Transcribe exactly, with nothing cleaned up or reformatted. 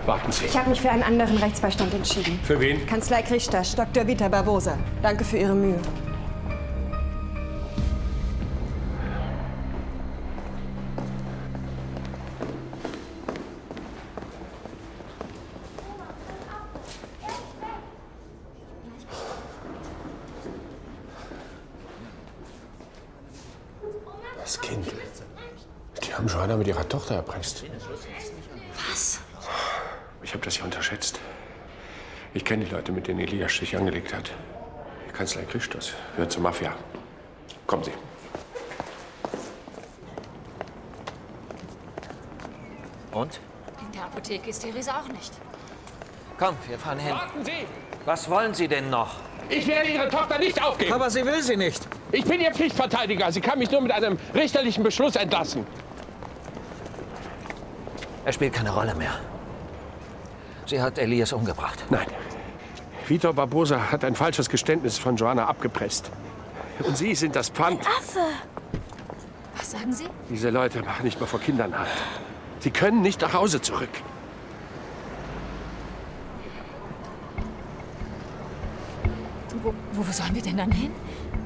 Warten Sie. Ich habe mich für einen anderen Rechtsbeistand entschieden. Für wen? Kanzlei Kristasch, Doktor Vita Barbosa. Danke für Ihre Mühe. Das Kind. Die haben Johanna mit ihrer Tochter erpresst. Was? Ich habe das ja unterschätzt. Ich kenne die Leute, mit denen Elias sich angelegt hat. Die Kanzlei Kristasch gehört zur Mafia. Kommen Sie. Und? In der Apotheke ist Theresa auch nicht. Komm, wir fahren hin. Warten Sie! Was wollen Sie denn noch? Ich werde Ihre Tochter nicht aufgeben. Aber sie will sie nicht. Ich bin Ihr Pflichtverteidiger. Sie kann mich nur mit einem richterlichen Beschluss entlassen. Er spielt keine Rolle mehr. Sie hat Elias umgebracht. Nein. Vitor Barbosa hat ein falsches Geständnis von Johanna abgepresst. Und Sie sind das Pfand. Affe! Was sagen Sie? Diese Leute machen nicht mal vor Kindern Halt. Sie können nicht nach Hause zurück. Wo, wo sollen wir denn dann hin?